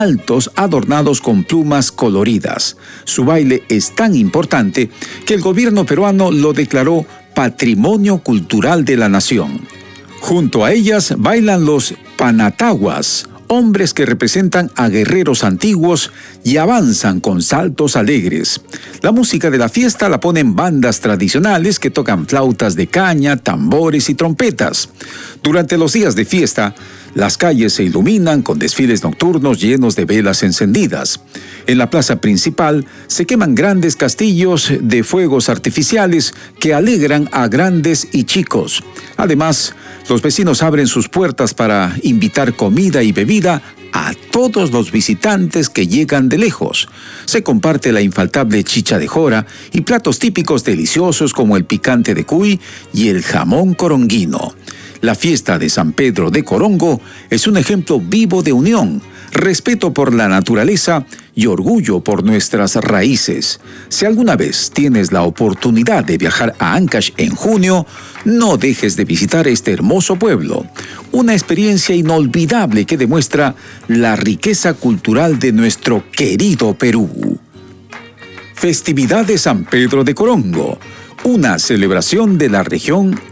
altos adornados con plumas coloridas. Su baile es tan importante que el gobierno peruano lo declaró Patrimonio Cultural de la Nación. Junto a ellas bailan los panataguas, hombres que representan a guerreros antiguos y avanzan con saltos alegres. La música de la fiesta la ponen bandas tradicionales que tocan flautas de caña, tambores y trompetas. Durante los días de fiesta, las calles se iluminan con desfiles nocturnos llenos de velas encendidas. En la plaza principal se queman grandes castillos de fuegos artificiales que alegran a grandes y chicos. Además, los vecinos abren sus puertas para invitar comida y bebida a todos los visitantes que llegan de lejos. Se comparte la infaltable chicha de jora y platos típicos deliciosos como el picante de cuy y el jamón coronguino. La fiesta de San Pedro de Corongo es un ejemplo vivo de unión, respeto por la naturaleza y orgullo por nuestras raíces. Si alguna vez tienes la oportunidad de viajar a Ancash en junio, no dejes de visitar este hermoso pueblo. Una experiencia inolvidable que demuestra la riqueza cultural de nuestro querido Perú. Festividad de San Pedro de Corongo, una celebración de la región